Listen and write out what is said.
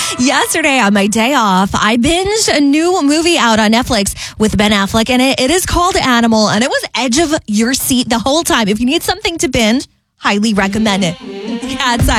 Yesterday on my day off, I binged a new movie out on Netflix with Ben Affleck, and it is called Animal, and it was edge of your seat the whole time. If you need something to binge, highly recommend it. Cat's Eye.